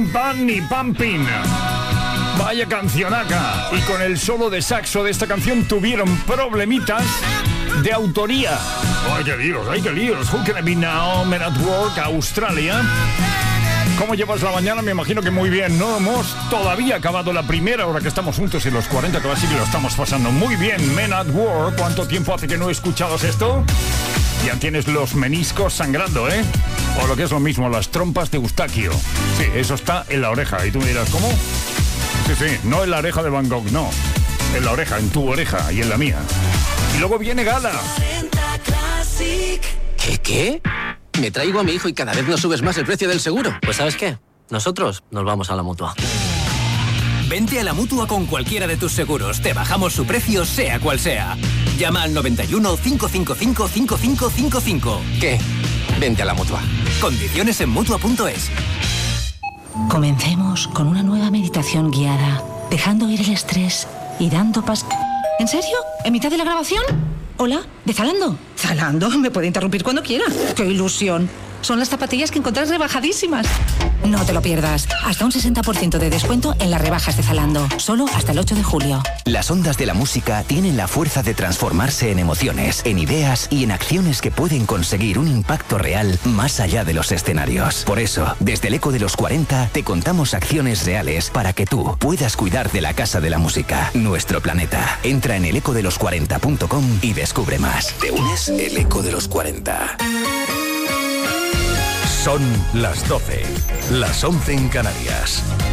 Pim Pam ni Pam Pin. Vaya cancionaca. Y con el solo de saxo de esta canción tuvieron problemitas de autoría. ¡Ay, qué líos! Who Can It Be Now? Men at Work, Australia. ¿Cómo llevas la mañana? Me imagino que muy bien. No hemos todavía acabado la primera hora que estamos juntos en los 40, que así que lo estamos pasando muy bien. Men at Work. ¿Cuánto tiempo hace que no escuchabas esto? Ya tienes los meniscos sangrando, ¿eh? O lo que es lo mismo, las trompas de Eustaquio. Sí, eso está en la oreja. Y tú me dirás, ¿cómo? Sí, no en la oreja de Van Gogh, no. En la oreja, en tu oreja y en la mía. Y luego viene Gala. ¿Qué? Me traigo a mi hijo y cada vez nos subes más el precio del seguro. Pues ¿sabes qué? Nosotros nos vamos a la Mutua. Vente a la Mutua con cualquiera de tus seguros. Te bajamos su precio, sea cual sea. Llama al 91 555 5555. ¿Qué? Vente a la Mutua. Condiciones en Mutua.es. Comencemos con una nueva meditación guiada, dejando ir el estrés y dando ¿En serio? ¿En mitad de la grabación? Hola, ¿de Zalando? ¿Zalando? Me puede interrumpir cuando quiera. ¡Qué ilusión! Son las zapatillas que encontrás rebajadísimas. No te lo pierdas. Hasta un 60% de descuento en las rebajas de Zalando. Solo hasta el 8 de julio. Las ondas de la música tienen la fuerza de transformarse en emociones, en ideas y en acciones que pueden conseguir un impacto real más allá de los escenarios. Por eso, desde el Eco de los 40, te contamos acciones reales para que tú puedas cuidar de la Casa de la Música, nuestro planeta. Entra en elecodelos40.com y descubre más. ¿Te unes? El Eco de los 40. Son las 12, las 11 en Canarias.